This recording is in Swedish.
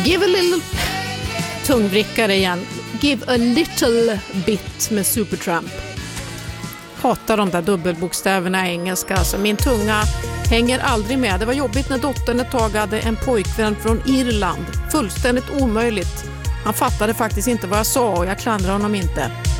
Give a little... Tungvrickare igen. Give a little bit med Supertramp. Hatar de där dubbelbokstäverna i engelska. Alltså, min tunga hänger aldrig med. Det var jobbigt när dottern ett tag hade en pojkvän från Irland. Fullständigt omöjligt. Han fattade faktiskt inte vad jag sa och jag klandrar honom inte.